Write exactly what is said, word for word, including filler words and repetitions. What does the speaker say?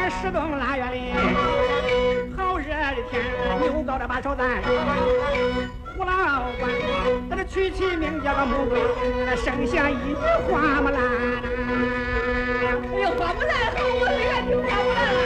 这石洞腊月里，好热的天，牛高的把手赞。胡老官，他这娶妻名叫个穆桂英，生下一女花木兰。